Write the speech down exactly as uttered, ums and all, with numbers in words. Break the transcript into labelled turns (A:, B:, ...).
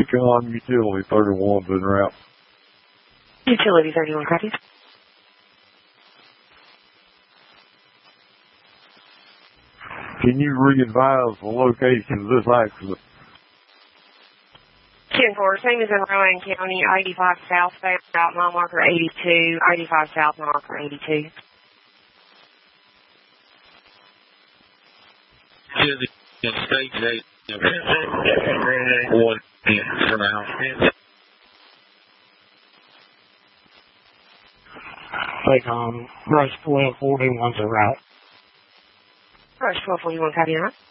A: Recon Utility thirty-one's en route.
B: Utility thirty-one, copy.
A: Can you re-advise the location of this accident?
B: ten four, same as in Rowan County, eighty-five southbound, about mile marker eighty-two, eighty-five south marker eighty-two.
C: To the stage eight, one for now.
D: Take on Rush twelve forty-one's en route.
B: Rush twelve forty-one, copy that.